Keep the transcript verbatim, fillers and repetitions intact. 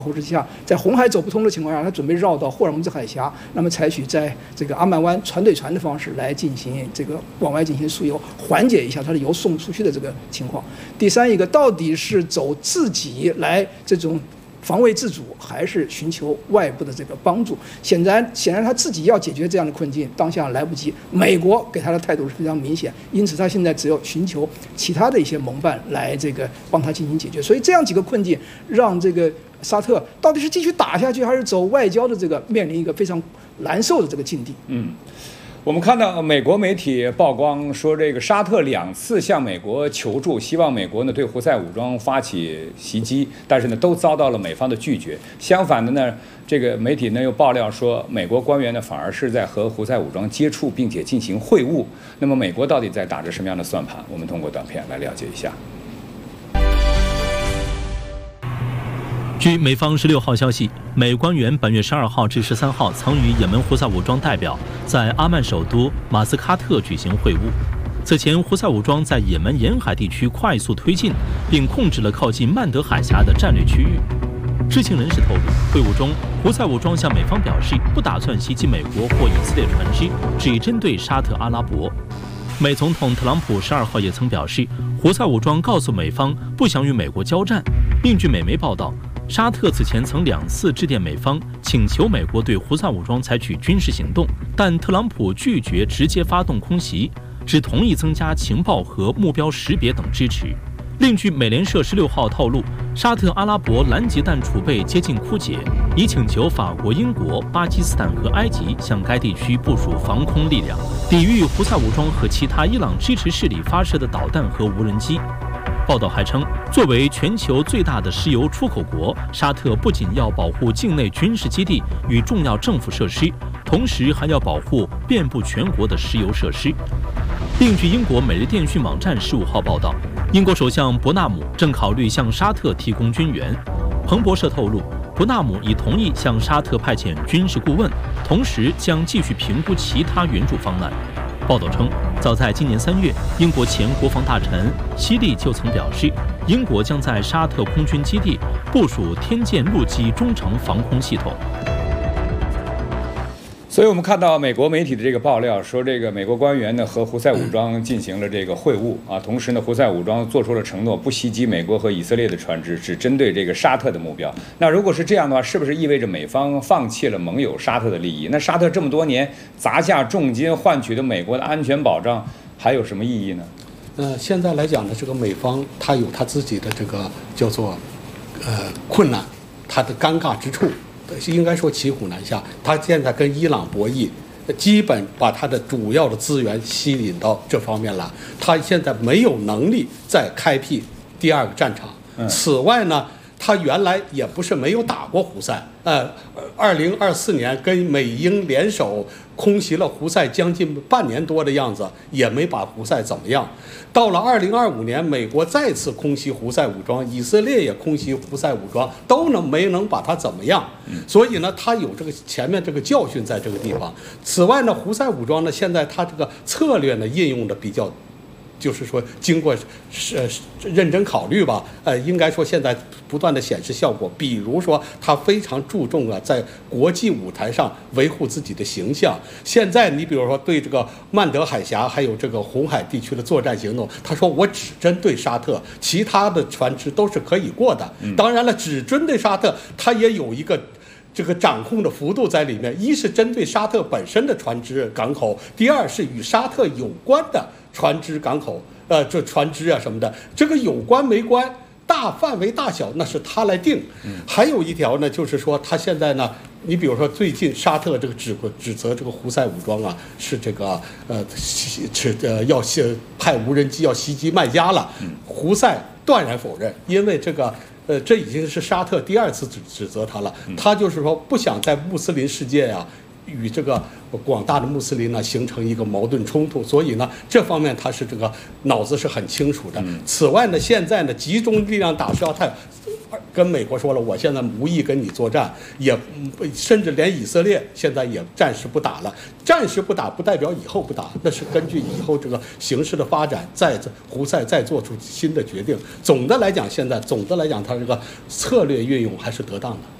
护之下，在红海走不通的情况下，他准备绕到霍尔木兹海峡，那么采取在这个阿曼湾船对船的方式来进行这个往外进行输油，缓解一下它的油送不出去的这个情况。第三一个，到底是走自己来这种防卫自主，还是寻求外部的这个帮助？显然，显然他自己要解决这样的困境，当下来不及。美国给他的态度是非常明显，因此他现在只有寻求其他的一些盟伴来这个帮他进行解决。所以这样几个困境，让这个沙特到底是继续打下去，还是走外交的这个面临一个非常难受的这个境地？ 嗯。我们看到美国媒体曝光说，这个沙特两次向美国求助，希望美国呢对胡塞武装发起袭击，但是呢都遭到了美方的拒绝。相反的呢，这个媒体呢又爆料说，美国官员呢反而是在和胡塞武装接触，并且进行会晤。那么美国到底在打着什么样的算盘？我们通过短片来了解一下。 据美方十六号消息，美官员本月十二号至十三号曾与也门胡塞武装代表在阿曼首都马斯喀特举行会晤。此前，胡塞武装在也门沿海地区快速推进，并控制了靠近曼德海峡的战略区域。知情人士透露，会晤中，胡塞武装向美方表示不打算袭击美国或以色列船只，只针对沙特阿拉伯。美总统特朗普十二号也曾表示，胡塞武装告诉美方不想与美国交战，并据美媒报道，沙特此前曾两次致电美方，请求美国对胡塞武装采取军事行动，但特朗普拒绝直接发动空袭，只同意增加情报和目标识别等支持。另据美联社十六号透露，沙特阿拉伯拦截弹储备接近枯竭，已请求法国、英国、巴基斯坦和埃及向该地区部署防空力量，抵御胡塞武装和其他伊朗支持势力发射的导弹和无人机。报道还称，作为全球最大的石油出口国，沙特不仅要保护境内军事基地与重要政府设施，同时还要保护遍布全国的石油设施。另据英国《每日电讯》网站十五号报道，英国首相伯纳姆正考虑向沙特提供军援。彭博社透露，伯纳姆已同意向沙特派遣军事顾问，同时将继续评估其他援助方案。报道称，早在今年三月，英国前国防大臣希利就曾表示，英国将在沙特空军基地部署天剑陆基中程防空系统。 所以我们看到美国媒体的这个爆料说，这个美国官员呢和胡塞武装进行了这个会晤啊，同时呢，胡塞武装做出了承诺，不袭击美国和以色列的船只，只针对这个沙特的目标。那如果是这样的话，是不是意味着美方放弃了盟友沙特的利益？那沙特这么多年砸下重金换取的美国的安全保障，还有什么意义呢？ 呃，现在来讲呢，这个美方他有他自己的这个叫做呃困难，他的尴尬之处。应该说骑虎难下，他现在跟伊朗博弈，基本把他的主要的资源吸引到这方面来，他现在没有能力再开辟第二个战场。此外呢，他原来也不是没有打过胡塞，呃，二零二四年跟美英联手空袭了胡塞将近半年多的样子，也没把胡塞怎么样。到了二零二五年，美国再次空袭胡塞武装，以色列也空袭胡塞武装，都能没能把它怎么样。所以呢，他有这个前面这个教训在这个地方。此外呢，胡塞武装呢，现在他这个策略呢应用的比较。就是说，经过是认真考虑吧，呃，应该说现在不断的显示效果。比如说，他非常注重啊，在国际舞台上维护自己的形象。现在你比如说对这个曼德海峡还有这个红海地区的作战行动，他说我只针对沙特，其他的船只都是可以过的。当然了，只针对沙特，他也有一个。这个掌控的幅度在里面，一是针对沙特本身的船只港口，第二是与沙特有关的船只港口，呃，这船只啊什么的，这个有关没关，大范围大小那是他来定。还有一条呢，就是说他现在呢，你比如说最近沙特这个指指责这个胡塞武装啊，是这个呃是呃要派无人机要袭击麦加了，胡塞断然否认，因为这个。呃，这已经是沙特第二次指指责他了。他就是说不想在穆斯林世界啊与这个广大的穆斯林呢形成一个矛盾冲突，所以呢，这方面他是这个脑子是很清楚的。此外呢，现在呢集中力量打沙特，跟美国说了，我现在无意跟你作战，也甚至连以色列现在也暂时不打了。暂时不打不代表以后不打，那是根据以后这个形势的发展，再胡塞再做出新的决定。总的来讲，现在总的来讲，他这个策略运用还是得当的。